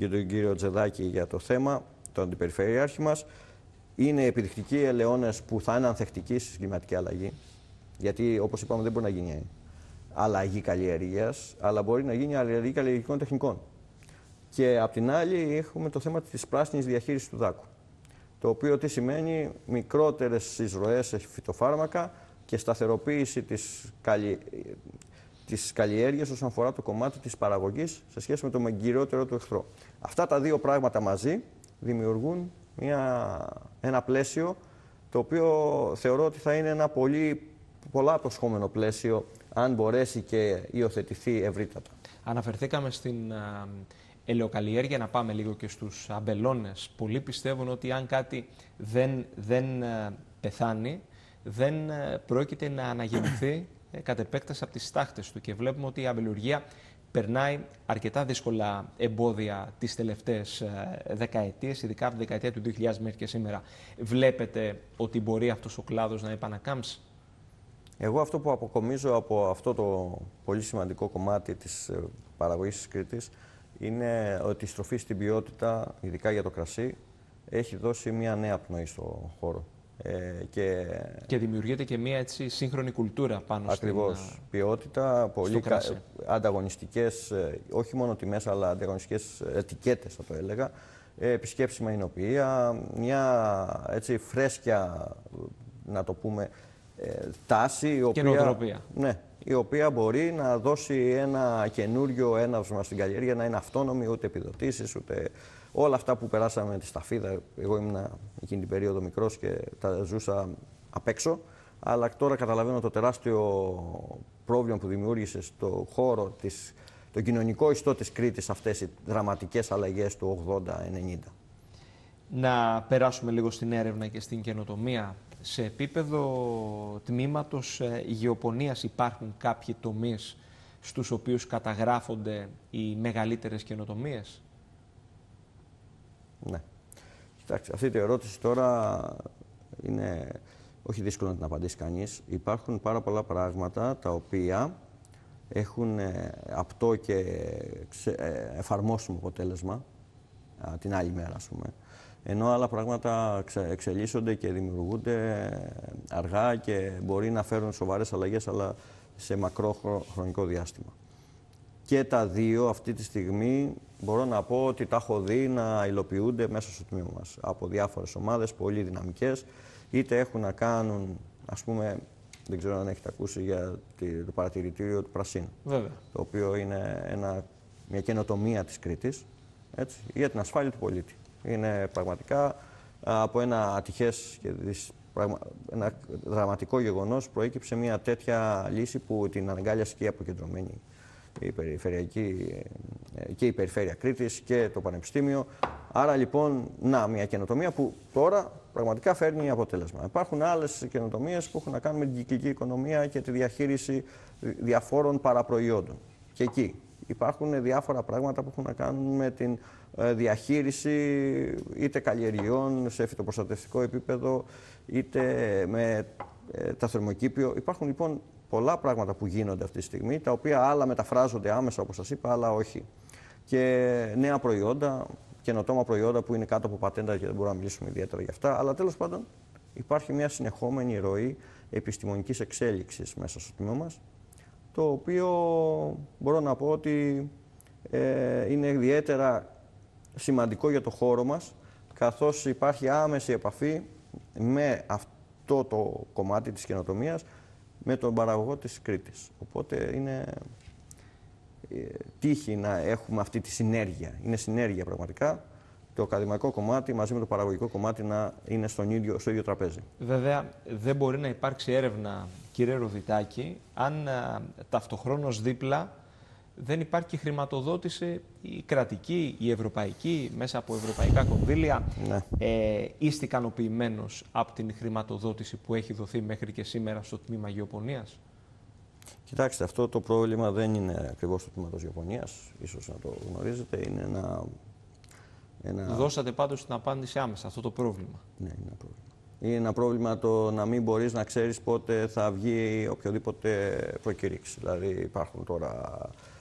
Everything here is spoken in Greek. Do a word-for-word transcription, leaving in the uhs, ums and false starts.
και τον κύριο Τζεδάκη για το θέμα, τον αντιπεριφερειάρχη μας. Είναι επιδεικτικοί ελαιώνες που θα είναι ανθεκτικοί στη κλιματική αλλαγή. Γιατί, όπως είπαμε, δεν μπορεί να γίνει αλλαγή καλλιέργειας, αλλά μπορεί να γίνει αλλαγή καλλιεργικών τεχνικών. Και απ' την άλλη, έχουμε το θέμα της πράσινης διαχείρισης του δάκου. Το οποίο τι σημαίνει? Μικρότερες εισρωές σε φυτοφάρμακα και σταθεροποίηση της, καλλι... της καλλιέργειας όσον αφορά το κομμάτι της παραγωγής σε σχέση με το μεγκυριότερο του εχθρό. Αυτά τα δύο πράγματα μαζί δημιουργούν μια... ένα πλαίσιο το οποίο θεωρώ ότι θα είναι ένα πολύ πολλά προσχόμενο πλαίσιο αν μπορέσει και υιοθετηθεί ευρύτατα. Αναφερθήκαμε στην α, ελαιοκαλλιέργεια, να πάμε λίγο και στους αμπελώνες. Πολλοί πιστεύουν ότι αν κάτι δεν, δεν α, πεθάνει, δεν α, πρόκειται να αναγεννηθεί ε, κατ' επέκταση από τις στάχτες του. Και βλέπουμε ότι η αμπελουργία περνάει αρκετά δύσκολα εμπόδια τις τελευταίες ε, δεκαετίες, ειδικά από τη δεκαετία του δύο χιλιάδες μέχρι και σήμερα. Βλέπετε ότι μπορεί αυτός ο κλάδος να επανακάμψει? Εγώ αυτό που αποκομίζω από αυτό το πολύ σημαντικό κομμάτι της παραγωγής της Κρήτης είναι ότι η στροφή στην ποιότητα, ειδικά για το κρασί, έχει δώσει μια νέα πνοή στο χώρο. Ε, και... και δημιουργείται και μια έτσι σύγχρονη κουλτούρα πάνω Ακριβώς. στην... Ποιότητα, πολύ κα... ανταγωνιστικές, όχι μόνο τιμές, αλλά ανταγωνιστικές ετικέτες, θα το έλεγα. Ε, επισκέψιμα εινοποιεία, μια έτσι φρέσκια, να το πούμε, τάση, η οποία, νοοτροπία. Ναι, η οποία μπορεί να δώσει ένα καινούριο έναυσμα στην καλλιέργεια, να είναι αυτόνομη, ούτε επιδοτήσεις, ούτε όλα αυτά που περάσαμε τη σταφίδα. Εγώ ήμουν εκείνη την περίοδο μικρός και τα ζούσα απ' έξω, αλλά τώρα καταλαβαίνω το τεράστιο πρόβλημα που δημιούργησε στο χώρο, της, το κοινωνικό ιστό της Κρήτης, αυτές οι δραματικές αλλαγές του ογδόντα ενενήντα. Να περάσουμε λίγο στην έρευνα και στην καινοτομία. Σε επίπεδο τμήματος γεωπονίας υπάρχουν κάποιοι τομείς στους οποίους καταγράφονται οι μεγαλύτερες καινοτομίες? Ναι. Κοιτάξτε, αυτή τη ερώτηση τώρα είναι όχι δύσκολο να την απαντήσει κανείς. Υπάρχουν πάρα πολλά πράγματα τα οποία έχουν απτό και εφαρμόσιμο αποτέλεσμα την άλλη μέρα, ας πούμε. Ενώ άλλα πράγματα εξελίσσονται και δημιουργούνται αργά και μπορεί να φέρουν σοβαρές αλλαγές, αλλά σε μακρό χρονικό διάστημα. Και τα δύο αυτή τη στιγμή μπορώ να πω ότι τα έχω δει να υλοποιούνται μέσα στο τμήμα μας από διάφορες ομάδες, πολύ δυναμικές, είτε έχουν να κάνουν, ας πούμε, δεν ξέρω αν έχετε ακούσει για το παρατηρητήριο του Πρασίνου. Βέβαια. Το οποίο είναι ένα, μια καινοτομία της Κρήτης, έτσι, για την ασφάλεια του πολίτη. Είναι πραγματικά από ένα ατυχές και δυσ... ένα δραματικό γεγονός προέκυψε μια τέτοια λύση που την αναγκάλιασε και η αποκεντρωμένη η περιφερειακή και η Περιφέρεια Κρήτης και το Πανεπιστήμιο. Άρα λοιπόν, να, μια καινοτομία που τώρα πραγματικά φέρνει αποτέλεσμα. Υπάρχουν άλλες καινοτομίες που έχουν να κάνουν με την κυκλική οικονομία και τη διαχείριση διαφόρων παραπροϊόντων. Και εκεί υπάρχουν διάφορα πράγματα που έχουν να κάνουν με την διαχείριση είτε καλλιεργειών σε φυτοπροστατευτικό επίπεδο, είτε με τα θερμοκήπιο. Υπάρχουν λοιπόν πολλά πράγματα που γίνονται αυτή τη στιγμή, τα οποία άλλα μεταφράζονται άμεσα, όπως σας είπα, άλλα όχι. Και νέα προϊόντα, καινοτόμα προϊόντα που είναι κάτω από πατέντα και δεν μπορούμε να μιλήσουμε ιδιαίτερα για αυτά. Αλλά τέλος πάντων υπάρχει μια συνεχόμενη ροή επιστημονικής εξέλιξης μέσα στο τμήμα μας, το οποίο μπορώ να πω ότι ε, είναι ιδιαίτερα σημαντικό για το χώρο μας, καθώς υπάρχει άμεση επαφή με αυτό το κομμάτι της καινοτομίας με τον παραγωγό της Κρήτης. Οπότε είναι ε, τύχη να έχουμε αυτή τη συνέργεια. Είναι συνέργεια πραγματικά. Το ακαδημαϊκό κομμάτι μαζί με το παραγωγικό κομμάτι να είναι στον ίδιο, στο ίδιο τραπέζι. Βέβαια, δεν μπορεί να υπάρξει έρευνα, κύριε Ροδιτάκη, αν α, ταυτοχρόνως δίπλα δεν υπάρχει χρηματοδότηση η κρατική, η ευρωπαϊκή, μέσα από ευρωπαϊκά κονδύλια. Ναι. Ε, είστε ικανοποιημένος από την χρηματοδότηση που έχει δοθεί μέχρι και σήμερα στο τμήμα γεωπονίας? Κοιτάξτε, αυτό το πρόβλημα δεν είναι ακριβώς το τμήμα της γεωπονίας, ίσως να το γνωρίζετε. Είναι ένα, ένα... Δώσατε πάντως την απάντηση άμεσα, αυτό το πρόβλημα. Ναι, είναι ένα πρόβλημα. Είναι ένα πρόβλημα το να μην μπορείς να ξέρεις πότε θα βγει οποιοδήποτε προκήρυξη. Δηλαδή υπάρχουν τώρα